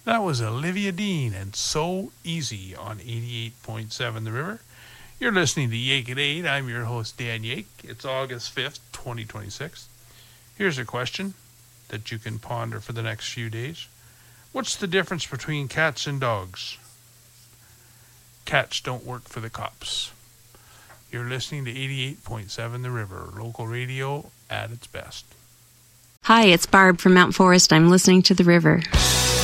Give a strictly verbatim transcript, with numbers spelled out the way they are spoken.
That was Olivia Dean and So Easy on eighty-eight point seven The River. You're listening to Yake at eight. I'm your host, Dan Yake. It's August fifth, twenty twenty-six. Here's a question that you can ponder for the next few days. What's the difference between cats and dogs? Cats don't work for the cops. You're listening to eighty-eight point seven The River, local radio at its best. Hi, it's Barb from Mount Forest. I'm listening to The River.